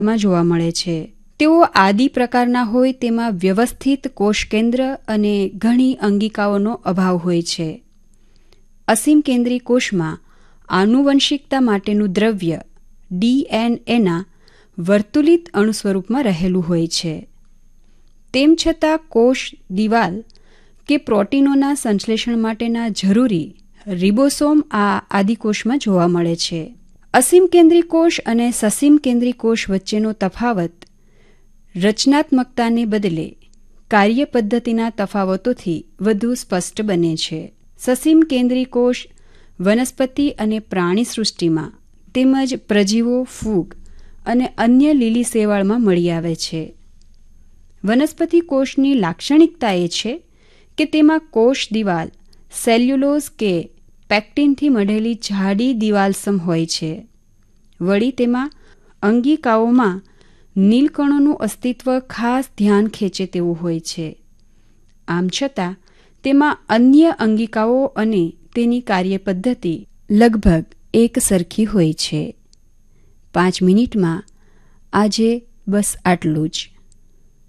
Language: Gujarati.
માં જોવા મળે છે. તેઓ આદિ પ્રકારના હોય તેમાં વ્યવસ્થિત કોષ કેન્દ્ર અને ઘણી અંગિકાઓનો અભાવ હોય છે. અસીમ કેન્દ્રી કોષમાં આનુવંશિકતા માટેનું દ્રવ્ય DNAના વર્તુલિત અણુ સ્વરૂપમાં રહેલું હોય છે. તેમ છતાં કોષ દિવાલ કે પ્રોટીનોના સંશ્લેષણ માટેના જરૂરી રિબોસોમ આ આદિકોષમાં જોવા મળે છે. અસીમ કેન્દ્રી કોષ અને સસીમ કેન્દ્રી કોષ વચ્ચેનો તફાવત રચનાત્મકતાને બદલે કાર્યપદ્ધતિના તફાવતોથી વધુ સ્પષ્ટ બને છે. સસીમ કેન્દ્રી કોષ વનસ્પતિ અને પ્રાણી સૃષ્ટિમાં તેમજ પ્રજીવો, ફૂગ અને અન્ય લીલી શેવાળમાં મળી આવે છે. વનસ્પતિ કોષની લાક્ષણિકતા એ છે કે તેમાં કોષ દિવાલ સેલ્યુલોઝ કે પેક્ટિનથી મઢેલી જાડી દિવાલસમ હોય છે. વળી તેમાં અંગિકાઓમાં નીલકણોનું અસ્તિત્વ ખાસ ધ્યાન ખેંચે તેવું હોય છે. આમ છતાં તેમાં અન્ય અંગિકાઓ અને તેની કાર્યપદ્ધતિ લગભગ એક સરખી હોય છે. 5 મિનિટમાં આજે બસ આટલું જ.